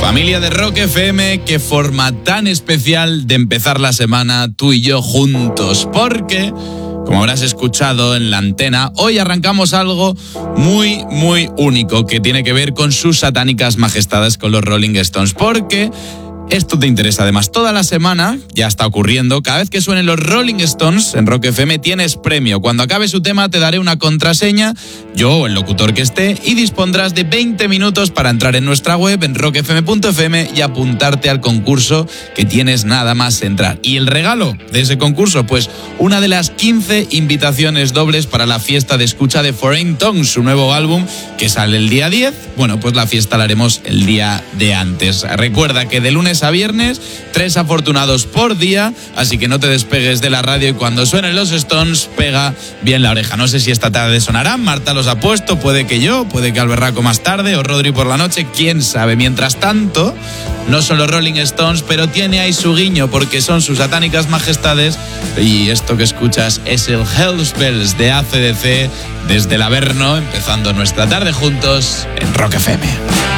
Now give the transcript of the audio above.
Familia de Rock FM, qué forma tan especial de empezar la semana tú y yo juntos, porque, como habrás escuchado en la antena, hoy arrancamos algo muy, muy único que tiene que ver con sus satánicas majestades, con los Rolling Stones, porque esto te interesa. Además, toda la semana ya está ocurriendo. Cada vez que suenen los Rolling Stones en Rock FM tienes premio. Cuando acabe su tema te daré una contraseña, yo o el locutor que esté, y dispondrás de 20 minutos para entrar en nuestra web en rockfm.fm y apuntarte al concurso, que tienes nada más entrar. Y el regalo de ese concurso, pues una de las 15 invitaciones dobles para la fiesta de escucha de Foreign Tongues, su nuevo álbum que sale el día 10. Bueno, pues la fiesta la haremos el día de antes. Recuerda que de lunes a viernes, 3 afortunados por día, así que no te despegues de la radio y cuando suenen los Stones, pega bien la oreja. No sé si esta tarde sonarán, Marta los ha puesto, puede que yo, puede que Alberraco más tarde o Rodri por la noche, quién sabe. Mientras tanto, no son los Rolling Stones, pero tiene ahí su guiño porque son sus satánicas majestades, y esto que escuchas es el Hell's Bells de AC/DC desde el Averno, empezando nuestra tarde juntos en Rock FM.